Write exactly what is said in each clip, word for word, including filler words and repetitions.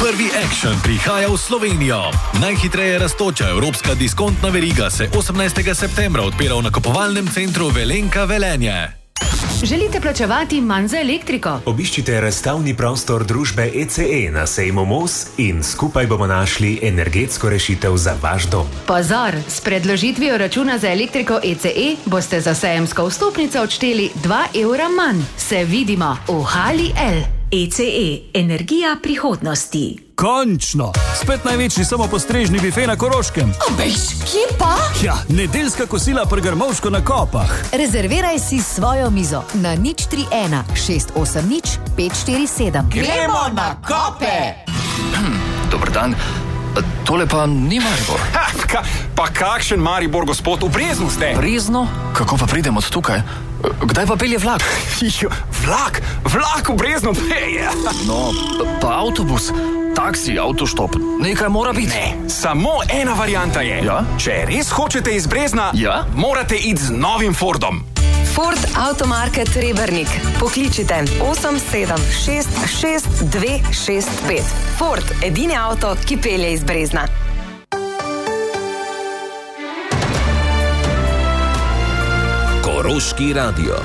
Prvi Action prihaja v Slovenijo. Najhitreje rastoča evropska diskontna veriga se osemnajstega septembra odpira v nakupovalnem centru Velenka Velenje. Želite plačevati manj za elektriko? Obiščite razstavni prostor družbe E C E na sejmu Mos in skupaj bomo našli energetsko rešitev za vaš dom. Pozor, s predložitvijo računa za elektriko E C E boste za sejemsko vstopnico odšteli dva evra manj. Se vidimo v Hali L. E C E, energija prihodnosti. Končno! Spet največji samopostrežni bife na Koroškem. Abejš, kje pa? Ja, nedeljska kosila pri Grmovško na Kopah. Rezerviraj si svojo mizo na nič tri ena šest osem nič pet štiri sedem. Gremo na Kope! Hm, dober dan. Tole pa ni Maribor. Ha, ka, pa kakšen Maribor, gospod? V Breznu ste. Brezno? Kako pa pridem od tukaj? Kdaj pa pelje vlak? Jo, vlak? Vlak v Breznu pelje? No, pa avtobus, taksi, avtoštop, nekaj mora biti. Ne, samo ena varianta je. Ja? Če res hočete iz Brezna, ja? morate iti z novim Fordom. Ford Automarket Rebernik. Pokličite osem sedem šest šest dve šest pet. Ford, edini avto, ki pelje iz Brezna. Koroški radio.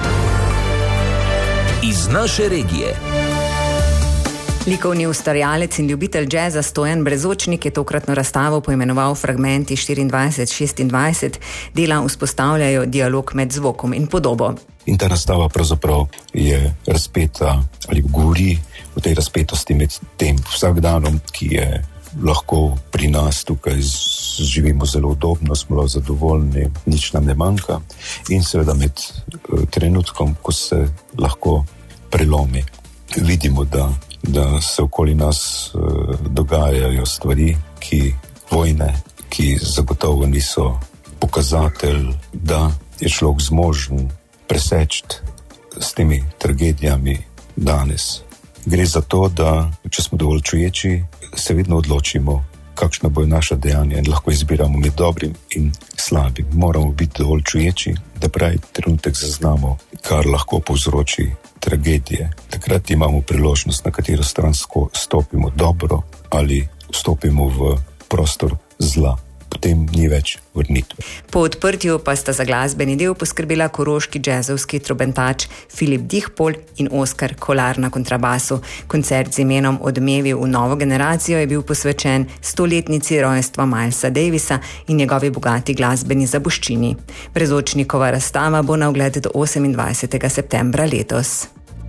Iz naše regije. Likovni ustvarjalec in ljubitelj džeza Stojan Brezočnik je tokratno razstavo poimenoval Fragmenti štiriindvajset šestindvajset. Dela vzpostavljajo dialog med zvokom in podobo. In ta razstava pravzaprav je razpeta ali govori o tej razpetosti med tem vsakdanom, ki je lahko pri nas tukaj živimo zelo udobno, smo zadovoljni, nič nam ne manjka, in seveda med trenutkom, ko se lahko prelomi. Vidimo, da da se okoli nas uh, dogajajo stvari, ki vojne, ki zagotovo niso pokazatelj, da je človek zmožen preseči s temi tragedijami danes. Gre za to, da če smo dovolj čuječi, se vedno odločimo, kakšna bojo naša dejanja in lahko izbiramo med dobrim in slabim. Moramo biti dovolj čuječi, da pravi trenutek zaznamo, kar lahko povzroči tragedije. Takrat imamo priložnost, na katero stran stopimo dobro ali vstopimo v prostor zla. Potem ni več vrnitve. Po odprtju pa sta za glasbeni del poskrbela koroški džezovski trobentač Filip Dihpol in Oskar Kolar na kontrabasu. Koncert z imenom Odmevi v novo generacijo je bil posvečen stoletnici rojstva Milesa Davisa in njegovi bogati glasbeni zapuščini. Brezočnikova razstava bo na ogled do osemindvajsetega septembra letos.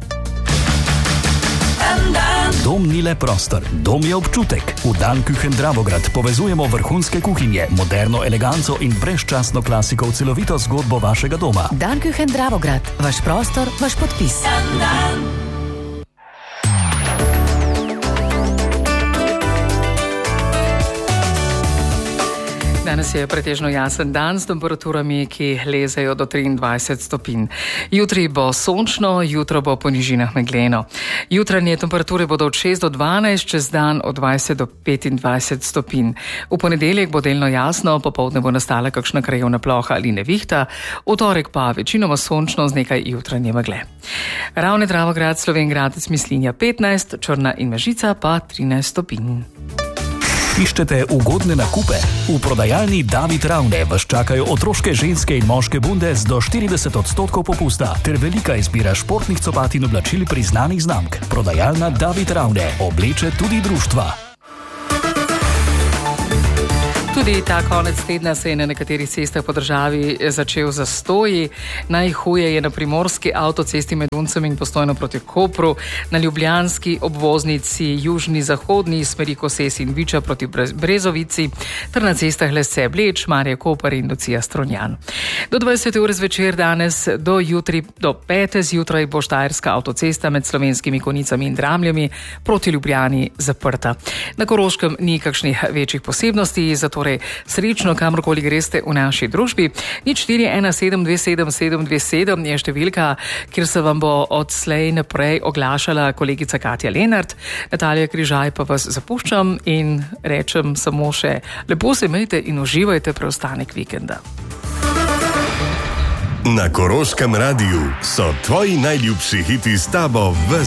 Dom ni le prostor, dom je občutek. V Danküchen Dravograd povezujemo vrhunske kuhinje, moderno eleganco in brezčasno klasiko v celovito zgodbo vašega doma. Danküchen Dravograd, vaš prostor, vaš podpis. Dan, dan. Danes je pretežno jasen dan s temperaturami, ki lezejo do triindvajset stopinj. Jutri bo sončno, jutro bo po nižinah megleno. Jutranje temperature bodo od šest do dvanajst, čez dan od dvajset do petindvajset stopinj. V ponedeljek bo delno jasno, popoldne bo nastala kakšna krajevna ploha ali nevihta, v torek pa večinoma sončno z nekaj jutranje megle. Ravne, Dravograd, Slovenj Gradec, Mislinja petnajst, Črna in Mežica pa trinajst stopinj. Iščete ugodne nakupe? V prodajalni David Ravne vas čakajo otroške, ženske in moške bunde z do štirideset odstotkov popusta ter velika izbira športnih copat in oblačil priznanih znamk. Prodajalna David Ravne obleče tudi društva. Tudi ta konec tedna se je na nekaterih cestah po državi začel zastoji. Najhuje je na primorski avtocesti med Uncem in Postojno proti Kopru, na ljubljanski obvoznici južni zahodni smeri Koses in Viča proti Brezovici ter na cestah Lesce Bleč, Marje Koper in Lucija Stronjan. Do dvajsete ure zvečer danes do jutri do pete zjutraj bo štajerska avtocesta med Slovenskimi Konicami in Dramljami proti Ljubljani zaprta. Na Koroškem ni kakšnih večjih posebnosti, zato srečno, kamorkoli greste v naši družbi. Nič štiri ena sedem dve sedem sedem dve sedem je številka, kjer se vam bo odslej naprej oglašala kolegica Katja Lenart. Natalija Križaj pa vas zapuščam in rečem samo še lepo se imejte in uživajte preostanek vikenda. Na Koroškem radiju so tvoji najljubši hiti s tabo ves